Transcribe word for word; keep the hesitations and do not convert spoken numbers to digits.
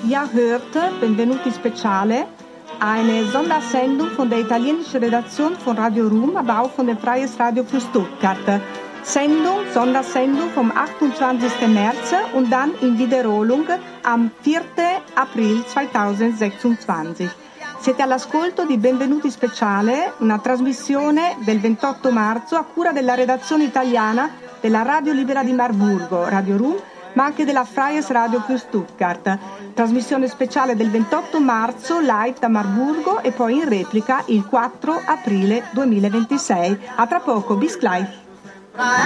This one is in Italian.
Ihr hört Benvenuti Speziale, eine Sondersendung von der italienischen Redaktion von Radio Rum, aber auch von dem Freies Radio für Stuttgart. Sendung, Sondersendung vom achtundzwanzigsten März und dann in Wiederholung am vierten April zweitausendsechsundzwanzig. Siete all'ascolto di Benvenuti Speciale, una trasmissione del ventotto marzo a cura della redazione italiana della Radio Libera di Marburgo, Radio Rum, ma anche della Freies Radio für Stuttgart. Trasmissione speciale del ventotto marzo, live da Marburgo e poi in replica il quattro aprile duemilaventisei. A tra poco, bis gleich!